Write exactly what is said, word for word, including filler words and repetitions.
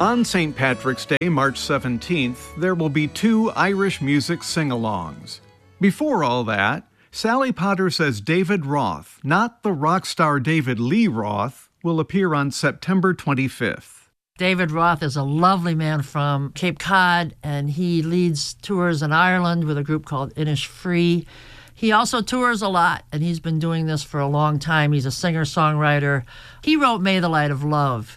On Saint Patrick's Day, March seventeenth, there will be two Irish music sing-alongs. Before all that, Sally Potter says David Roth, not the rock star David Lee Roth, will appear on September twenty-fifth. David Roth is a lovely man from Cape Cod, and he leads tours in Ireland with a group called Innisfree. He also tours a lot, and he's been doing this for a long time. He's a singer-songwriter. He wrote May the Light of Love.